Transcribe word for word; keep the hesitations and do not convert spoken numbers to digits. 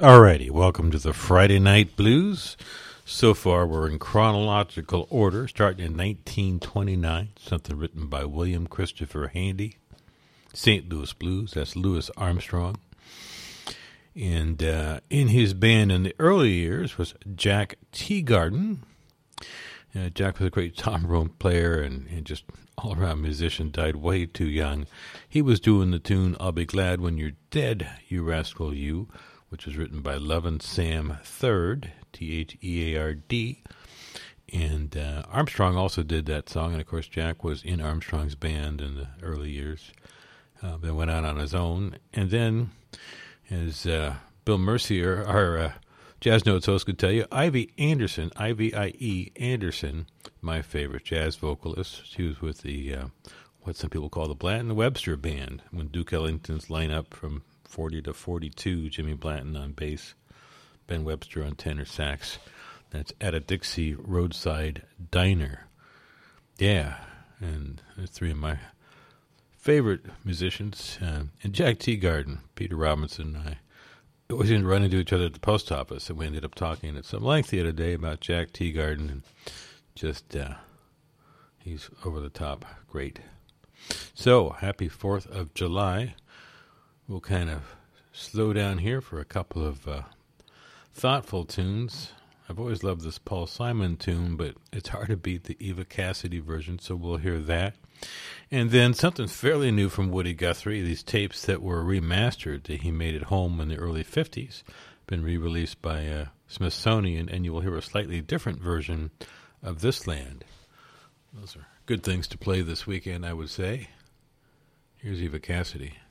Alrighty, welcome to the Friday Night Blues. So far, we're in chronological order, starting in nineteen twenty-nine, something written by William Christopher Handy. Saint Louis Blues, that's Louis Armstrong. And uh, in his band in the early years was Jack Teagarden. Uh, Jack was a great trombone player and, and just all-around musician, died way too young. He was doing the tune, I'll Be Glad When You're Dead, You Rascal You, which was written by Lovin' Sam Third, T H E A R D. And uh, Armstrong also did that song, and of course Jack was in Armstrong's band in the early years. Uh, then went out on his own. And then, as uh, Bill Mercier, our uh, Jazz Notes host, could tell you, Ivy Anderson, I V I E Anderson, my favorite jazz vocalist. She was with the, uh, what some people call the Blanton Webster Band, when Duke Ellington's lineup from forty to forty-two, Jimmy Blanton on bass, Ben Webster on tenor sax. That's at a Dixie Roadside Diner. Yeah, and there's three of my favorite musicians. Uh, and Jack Teagarden, Peter Robinson, and I always used to run into each other at the post office, and we ended up talking at some length the other day about Jack Teagarden, and just, uh, he's over the top great. So, happy fourth of July. We'll kind of slow down here for a couple of uh, thoughtful tunes. I've always loved this Paul Simon tune, but it's hard to beat the Eva Cassidy version, so we'll hear that. And then something fairly new from Woody Guthrie, these tapes that were remastered that he made at home in the early fifties, been re-released by uh, Smithsonian, and you will hear a slightly different version of This Land. Those are good things to play this weekend, I would say. Here's Eva Cassidy.